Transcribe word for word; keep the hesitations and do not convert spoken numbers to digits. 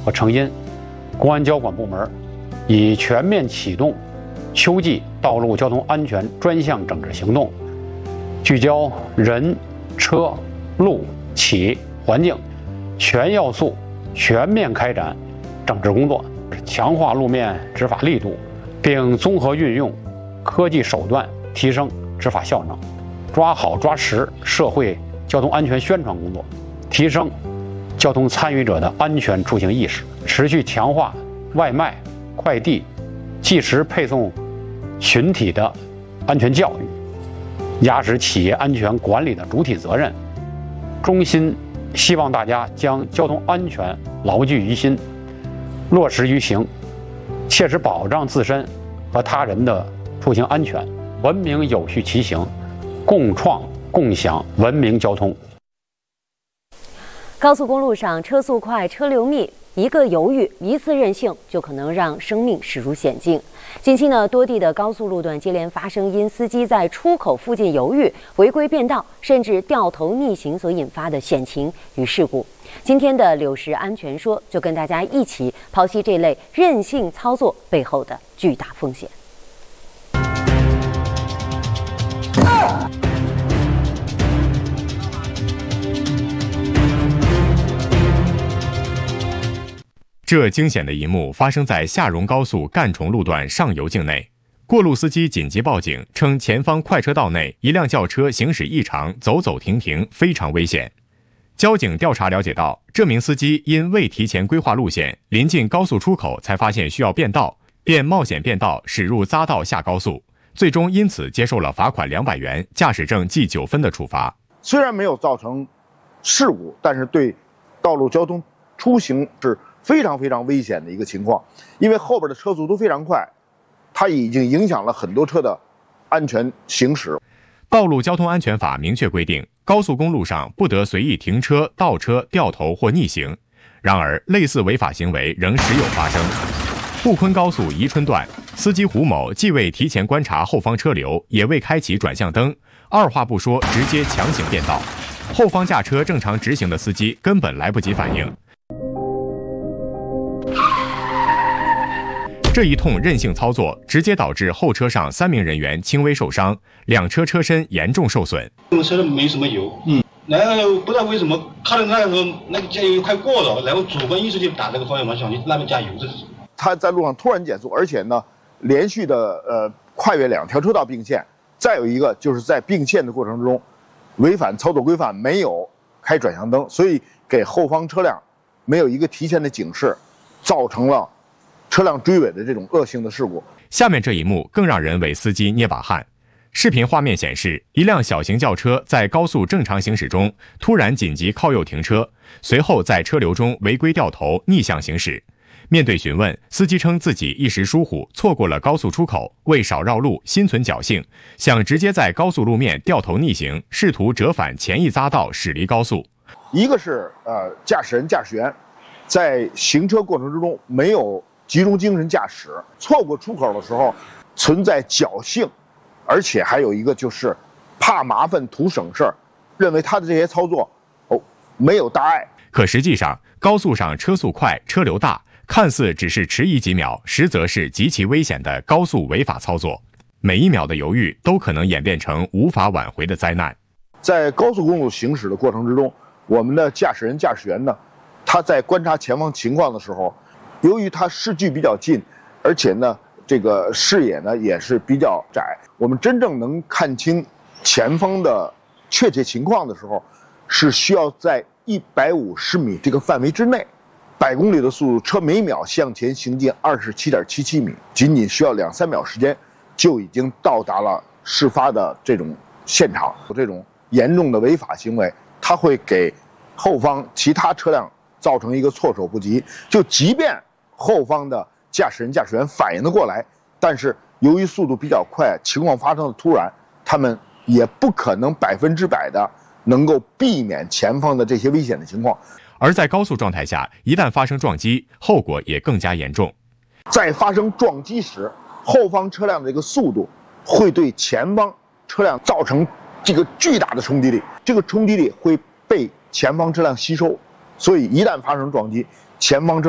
和成因，公安交管部门已全面启动秋季道路交通安全专项整治行动，聚焦人、车、路、企、环境全要素，全面开展整治工作，强化路面执法力度，并综合运用科技手段提升执法效能，抓好抓实社会交通安全宣传工作，提升交通参与者的安全出行意识，持续强化外卖、快递即时配送群体的安全教育，压实企业安全管理的主体责任。衷心希望大家将交通安全牢记于心，落实于行，切实保障自身和他人的出行安全，文明有序骑行，共创共享文明交通。 高速公路上车速快、车流密，一个犹豫、一次任性，就可能让生命驶入险境。近期呢，多地的高速路段接连发生因司机在出口附近犹豫、违规变道，甚至掉头逆行所引发的险情与事故。今天的柳石安全说，就跟大家一起剖析这类任性操作背后的巨大风险。 这惊险的一幕发生在下荣高速干崇路段上游境内，过路司机紧急报警称，前方快车道内一辆轿车行驶异常，走走停停，非常危险。交警调查了解到，这名司机因未提前规划路线，临近高速出口才发现需要变道，便冒险变道驶入匝道下高速，最终因此接受了罚款两百元、驾驶证记九分的处罚。 虽然没有造成事故，但是对道路交通出行是非常非常危险的一个情况，因为后边的车速都非常快，它已经影响了很多车的安全行驶。 道路交通安全法明确规定，高速公路上不得随意停车、倒车、掉头或逆行。然而，类似违法行为仍时有发生。沪昆高速宜春段，司机胡某既未提前观察后方车流，也未开启转向灯，二话不说直接强行变道，后方驾车正常直行的司机根本来不及反应。这一通任性操作，直接导致后车上三名人员轻微受伤，两车车身严重受损。 我们车上没什么油，嗯，然后不知道为什么看到那个时候那个加油快过了，然后主观意识就打这个方向盘想去那边加油，这是。 他在路上突然减速，而且呢，连续的呃跨越两条车道并线，再有一个就是在并线的过程之中，违反操作规范，没有开转向灯，所以给后方车辆没有一个提前的警示，造成了车辆追尾的这种恶性的事故。 下面这一幕更让人为司机捏把汗。视频画面显示，一辆小型轿车在高速正常行驶中，突然紧急靠右停车，随后在车流中违规掉头逆向行驶。面对询问，司机称自己一时疏忽，错过了高速出口，为少绕路，心存侥幸，想直接在高速路面掉头逆行，试图折返前一匝道驶离高速。 一个是呃驾驶人、驾驶员在行车过程之中没有集中精神驾驶，错过出口的时候存在侥幸，而且还有一个就是怕麻烦图省事儿，认为他的这些操作哦没有大碍。 可实际上，高速上车速快、车流大，看似只是迟疑几秒，实则是极其危险的高速违法操作。每一秒的犹豫都可能演变成无法挽回的灾难。 在高速公路行驶的过程之中，我们的驾驶人、驾驶员呢，他在观察前方情况的时候，由于他视距比较近，而且呢，这个视野呢也是比较窄，我们真正能看清前方的确切情况的时候，是需要在一百五十米这个范围之内，百公里的速度，车每秒向前行进二十七点七七米，仅仅需要两三秒时间，就已经到达了事发的这种现场。这种严重的违法行为，它会给后方其他车辆造成一个措手不及。就即便后方的驾驶人、驾驶员反应得过来，但是由于速度比较快，情况发生的突然，他们也不可能百分之百的能够避免前方的这些危险的情况。 而在高速状态下，一旦发生撞击，后果也更加严重。 在发生撞击时，后方车辆的这个速度会对前方车辆造成这个巨大的冲击力，这个冲击力会被前方车辆吸收，所以一旦发生撞击，前方车